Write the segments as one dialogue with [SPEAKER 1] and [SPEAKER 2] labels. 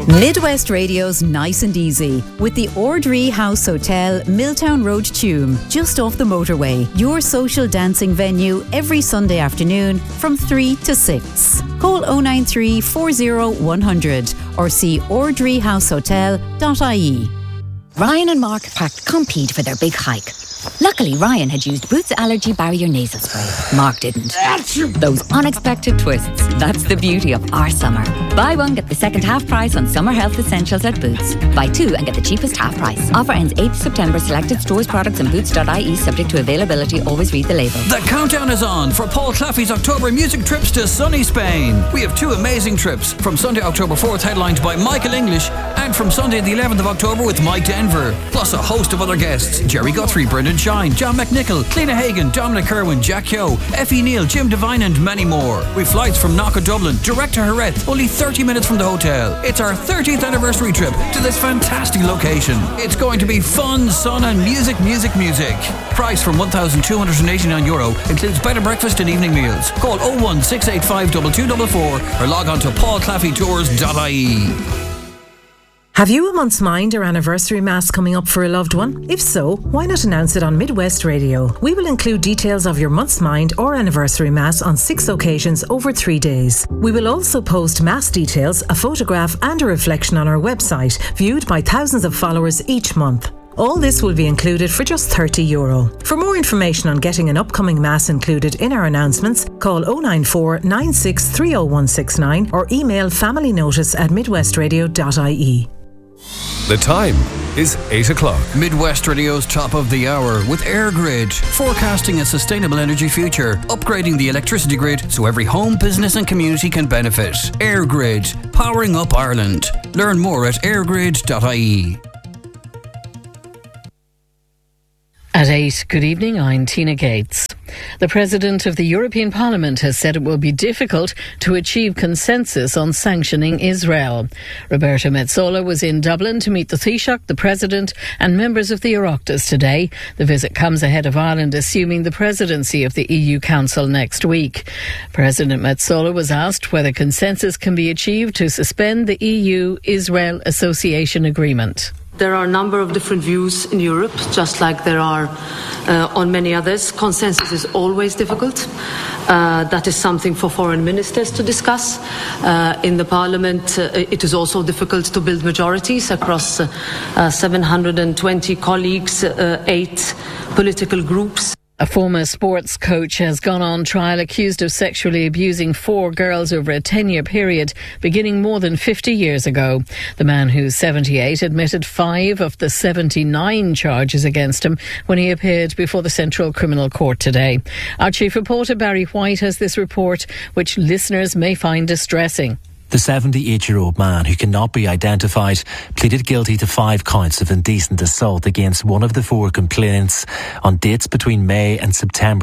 [SPEAKER 1] Midwest Radio's Nice and Easy with the Ordree House Hotel, Milltown Road, Tuam, just off the motorway. Your social dancing venue every Sunday afternoon from 3 to 6. Call 093 40 100 or see ordreehousehotel.ie.
[SPEAKER 2] Ryan and Mark packed Compeed for their big hike. Luckily, Ryan had used Boots Allergy Barrier Nasal Spray. Mark didn't. Those unexpected twists. That's the beauty of our summer. Buy one, get the second half price on summer health essentials at Boots. Buy two and get the cheapest half price. Offer ends 8th September. Selected stores, products and boots.ie subject to availability. Always read the label.
[SPEAKER 3] The countdown is on for Paul Claffey's October music trips to sunny Spain. We have two amazing trips. From Sunday, October 4th, headlined by Michael English, and from Sunday the 11th of October with Mike Denver. Plus a host of other guests. Jerry Guthrie, Brendan Shine, John McNichol, Cliona Hagan, Dominic Kerwin, Jack Kyo, Effie Neal, Jim Devine and many more. With flights from Knock Dublin, direct to Jerez, only 30 minutes from the hotel. It's our 30th anniversary trip to this fantastic location. It's going to be fun, sun and music. Price from €1,289, includes bed and breakfast and evening meals. Call 01685 2244 or log on to paulclaffeytours.ie.
[SPEAKER 4] Have you a month's mind or anniversary mass coming up for a loved one? If so, why not announce it on Midwest Radio? We will include details of your month's mind or anniversary mass on 6 occasions over 3 days. We will also post mass details, a photograph and a reflection on our website, viewed by thousands of followers each month. All this will be included for just €30. For more information on getting an upcoming mass included in our announcements, call 094 96 30169 or email familynotice@midwestradio.ie.
[SPEAKER 5] The time is 8 o'clock.
[SPEAKER 3] Midwest Radio's top of the hour with EirGrid, forecasting a sustainable energy future, upgrading the electricity grid so every home, business and community can benefit. EirGrid, powering up Ireland. Learn more at eirgrid.ie.
[SPEAKER 6] At 8, good evening, I'm Tina Gates. The President of the European Parliament has said it will be difficult to achieve consensus on sanctioning Israel. Roberta Metsola was in Dublin to meet the Taoiseach, the President and members of the Oireachtas today. The visit comes ahead of Ireland assuming the presidency of the EU Council next week. President Metsola was asked whether consensus can be achieved to suspend the EU-Israel Association Agreement.
[SPEAKER 7] There are a number of different views in Europe, just like there are on many others. Consensus is always difficult. That is something for foreign ministers to discuss. In the Parliament, it is also difficult to build majorities across 720 colleagues, 8 political groups.
[SPEAKER 6] A former sports coach has gone on trial accused of sexually abusing 4 girls over a 10-year period beginning more than 50 years ago. The man, who's 78, admitted 5 of the 79 charges against him when he appeared before the Central Criminal Court today. Our chief reporter Barry White has this report, which listeners may find distressing.
[SPEAKER 8] The 78-year-old man, who cannot be identified, pleaded guilty to 5 counts of indecent assault against one of the 4 complainants on dates between May and September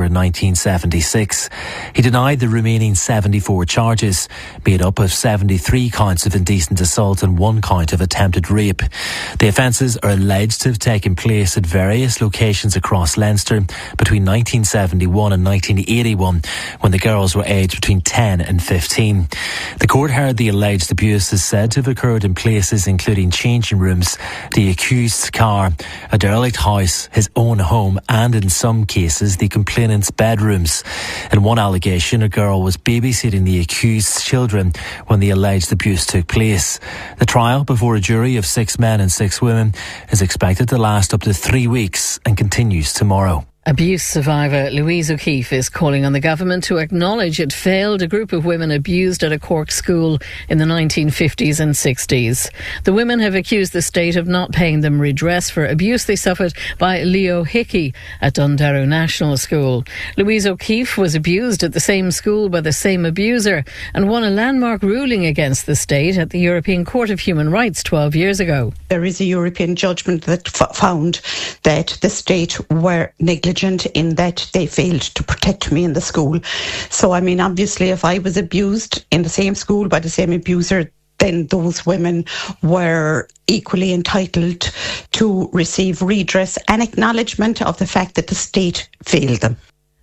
[SPEAKER 8] 1976. He denied the remaining 74 charges, made up of 73 counts of indecent assault and 1 count of attempted rape. The offences are alleged to have taken place at various locations across Leinster between 1971 and 1981, when the girls were aged between 10 and 15. The court heard the alleged abuse is said to have occurred in places including changing rooms, the accused's car, a derelict house, his own home, and in some cases the complainant's bedrooms. In one allegation, a girl was babysitting the accused's children when the alleged abuse took place. The trial before a jury of 6 men and 6 women is expected to last up to 3 weeks and continues tomorrow.
[SPEAKER 6] Abuse survivor Louise O'Keefe is calling on the government to acknowledge it failed a group of women abused at a Cork school in the 1950s and 60s. The women have accused the state of not paying them redress for abuse they suffered by Leo Hickey at Dundarrow National School. Louise O'Keefe was abused at the same school by the same abuser and won a landmark ruling against the state at the European Court of Human Rights 12 years ago.
[SPEAKER 9] There is a European judgment that found that the state were negligent in that they failed to protect me in the school. So, I mean, obviously, if I was abused in the same school by the same abuser, then those women were equally entitled to receive redress and acknowledgement of the fact that the state failed them.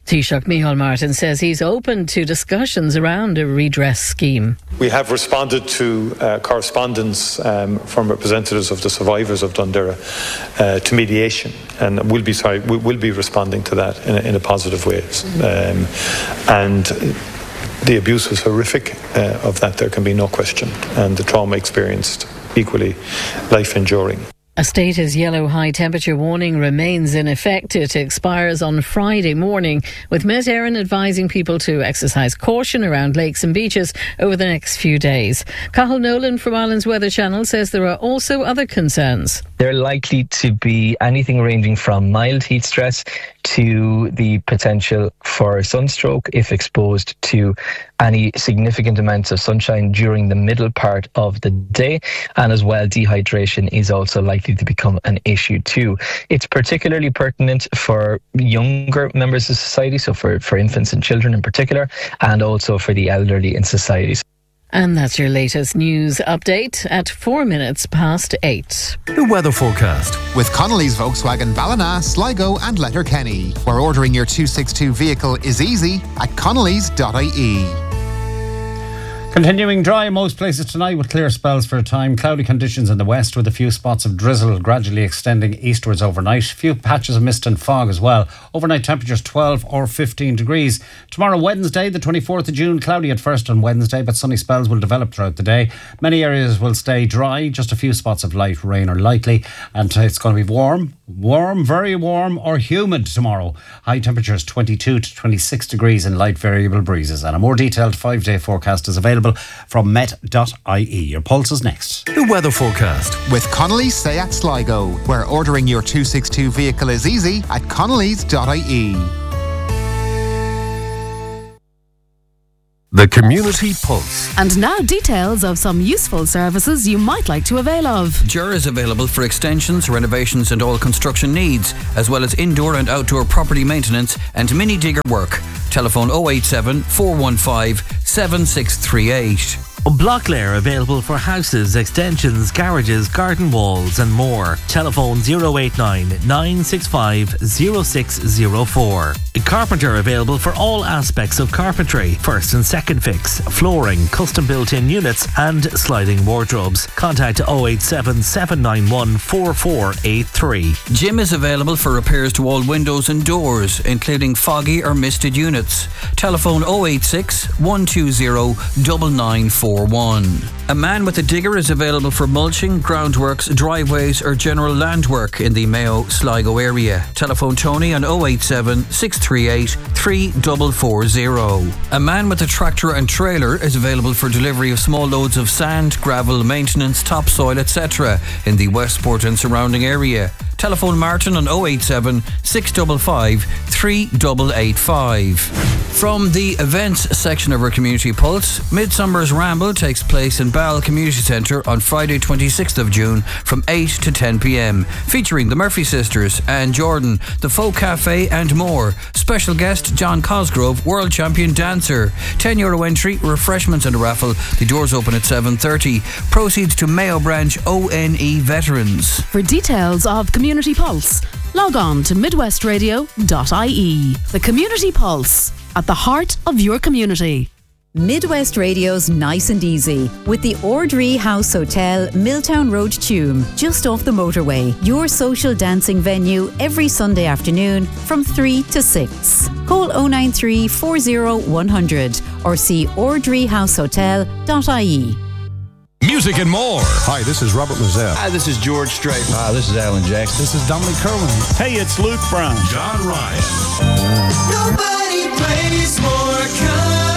[SPEAKER 6] Taoiseach Micheál Martin says he's open to discussions around a redress scheme.
[SPEAKER 10] We have responded to correspondence from representatives of the survivors of Dundera to mediation, and we will be responding to that in a positive way. And the abuse was horrific. Of that there can be no question, and the trauma experienced equally life-enduring.
[SPEAKER 6] A state's yellow high temperature warning remains in effect. It expires on Friday morning, with Met Éireann advising people to exercise caution around lakes and beaches over the next few days. Cathal Nolan from Ireland's Weather Channel says there are also other concerns.
[SPEAKER 11] They're likely to be anything ranging from mild heat stress to the potential for sunstroke if exposed to any significant amounts of sunshine during the middle part of the day. And as well, dehydration is also likely to become an issue too. It's particularly pertinent for younger members of society, so for infants and children in particular, and also for the elderly in society.
[SPEAKER 6] And that's your latest news update at 8:04.
[SPEAKER 5] The weather forecast
[SPEAKER 12] with Connolly's Volkswagen Ballina, Sligo and Letterkenny, where ordering your 262 vehicle is easy at connellys.ie.
[SPEAKER 13] Continuing dry in most places tonight with clear spells for a time. Cloudy conditions in the west with a few spots of drizzle gradually extending eastwards overnight. A few patches of mist and fog as well. Overnight temperatures 12 or 15 degrees. Tomorrow Wednesday, the 24th of June, cloudy at first on Wednesday, but sunny spells will develop throughout the day. Many areas will stay dry. Just a few spots of light rain are likely. And it's going to be warm, very warm or humid tomorrow. High temperatures 22 to 26 degrees and light variable breezes. And a more detailed 5-day forecast is available from met.ie. Your pulse is next.
[SPEAKER 5] The weather forecast
[SPEAKER 12] with Connolly's Seat Sligo, where ordering your 262 vehicle is easy at connellys.ie.
[SPEAKER 5] The Community Pulse.
[SPEAKER 14] And now details of some useful services you might like to avail of.
[SPEAKER 3] Jura is available for extensions, renovations and all construction needs, as well as indoor and outdoor property maintenance and mini digger work. Telephone 087 415 7638.
[SPEAKER 8] Blocklair available for houses, extensions, garages, garden walls and more. Telephone 089 965 0604. Carpenter available for all aspects of carpentry, first and second fix, flooring, custom built-in units and sliding wardrobes. Contact 087 791 4483.
[SPEAKER 3] Jim is available for repairs to all windows and doors, including foggy or misted units. Telephone 086 120 9941. A man with a digger is available for mulching, groundworks, driveways or general land work in the Mayo Sligo area. Telephone Tony on 087 638 3440. A man with a tractor and trailer is available for delivery of small loads of sand, gravel, maintenance, topsoil, etc. in the Westport and surrounding area. Telephone Martin on 087 655 3885. From the events section of our Community Pulse, Midsummer's Ramble takes place in Ball Community Centre on Friday 26th of June from 8 to 10 p.m, featuring the Murphy Sisters, Anne Jordan, the Folk Cafe and more. Special guest John Cosgrove, world champion dancer. €10 entry, refreshments and a raffle. The doors open at 7:30. Proceeds to Mayo Branch ONE Veterans.
[SPEAKER 14] For details of Community Pulse, log on to midwestradio.ie. The Community Pulse, at the heart of your community.
[SPEAKER 1] Midwest Radio's Nice and Easy with the Ordree House Hotel, Milltown Road, Tuam, just off the motorway. Your social dancing venue every Sunday afternoon from 3 to 6. Call 093 40 100 or see ordreehousehotel.ie.
[SPEAKER 5] Music and more.
[SPEAKER 15] Hi, this is Robert Lizelle.
[SPEAKER 16] Hi, this is George Strait.
[SPEAKER 15] Hi, this is Alan Jackson.
[SPEAKER 17] This is Dominic Kerwin.
[SPEAKER 18] Hey, it's Luke Brown.
[SPEAKER 5] John Ryan.
[SPEAKER 19] Nobody plays more country.